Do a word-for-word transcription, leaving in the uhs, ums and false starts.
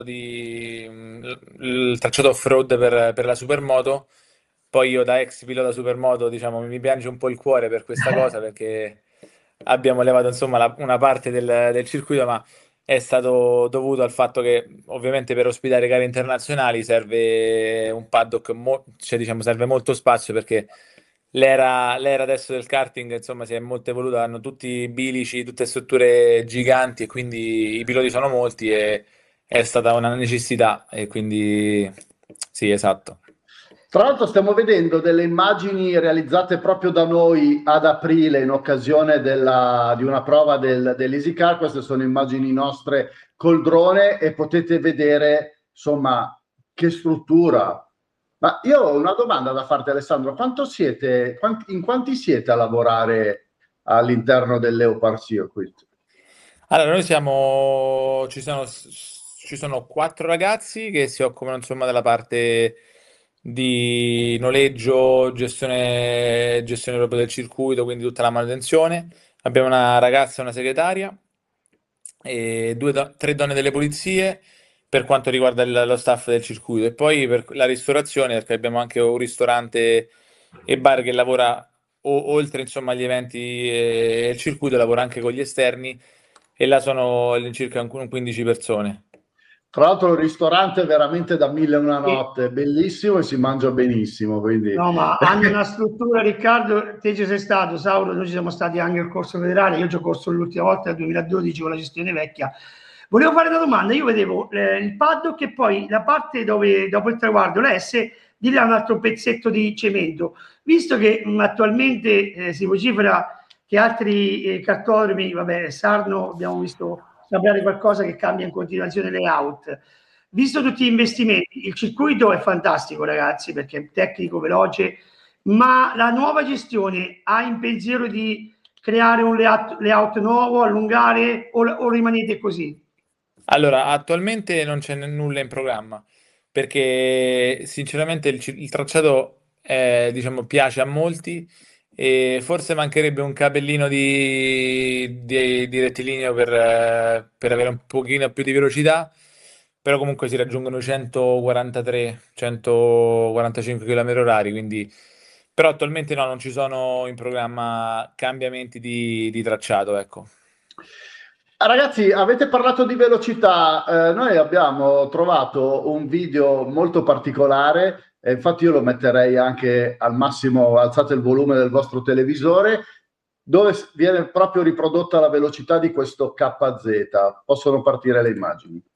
di, mh, il tracciato off-road per, per la supermoto. Poi io da ex pilota supermoto, diciamo, mi piange un po' il cuore per questa cosa perché abbiamo levato insomma la- una parte del, del circuito, ma è stato dovuto al fatto che ovviamente per ospitare gare internazionali serve un paddock, mo- cioè diciamo serve molto spazio perché l'era l'era adesso del karting insomma si è molto evoluta, hanno tutti bilici, tutte strutture giganti e quindi i piloti sono molti e è stata una necessità e quindi sì, esatto. Tra l'altro stiamo vedendo delle immagini realizzate proprio da noi ad aprile in occasione della- di una prova del, dell'EasyCar. Queste sono immagini nostre col drone e potete vedere insomma che struttura. Ma io ho una domanda da farti, Alessandro. Quanto siete, quanti- in quanti siete a lavorare all'interno del Leopard Circuit? Allora, noi siamo, ci sono, ci sono quattro ragazzi che si occupano insomma della parte di noleggio, gestione, gestione proprio del circuito, quindi tutta la manutenzione. Abbiamo una ragazza e una segretaria e due do- tre donne delle pulizie per quanto riguarda il- lo staff del circuito e poi per la ristorazione, perché abbiamo anche un ristorante e bar che lavora o- oltre insomma agli eventi e il circuito, lavora anche con gli esterni e là sono all'incirca un un quindici persone. Tra l'altro il ristorante è veramente da mille e una E- notte, è bellissimo e si mangia benissimo, quindi no, ma hanno una struttura, Riccardo, te ci sei stato, Sauro, noi ci siamo stati anche al corso federale, io ci ho corso l'ultima volta nel duemiladodici con la gestione vecchia. Volevo fare una domanda, io vedevo eh, il paddock e poi la parte dove dopo il traguardo, la S, di là un altro pezzetto di cemento. Visto che mh, attualmente eh, si vocifera che altri eh, cartodromi, vabbè, Sarno abbiamo visto sembrare qualcosa che cambia in continuazione layout. Visto tutti gli investimenti, il circuito è fantastico, ragazzi, perché è tecnico, veloce, ma la nuova gestione ha in pensiero di creare un layout, layout nuovo, allungare o, o rimanete così? Allora, attualmente non c'è n- nulla in programma perché sinceramente il, ci- il tracciato eh, diciamo, piace a molti e forse mancherebbe un capellino di, di, di rettilineo per, eh, per avere un pochino più di velocità, però comunque si raggiungono centoquarantatré centoquarantacinque km orari, quindi però attualmente no, non ci sono in programma cambiamenti di, di tracciato, ecco. Ah, ragazzi, avete parlato di velocità, eh, noi abbiamo trovato un video molto particolare, e infatti io lo metterei anche al massimo, alzate il volume del vostro televisore, dove s- viene proprio riprodotta la velocità di questo K Z. Possono partire le immagini.